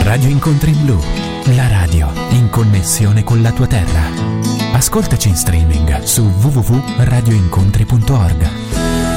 Radio Incontri in Blu, la radio in connessione con la tua terra. Ascoltaci in streaming su www.radioincontri.org.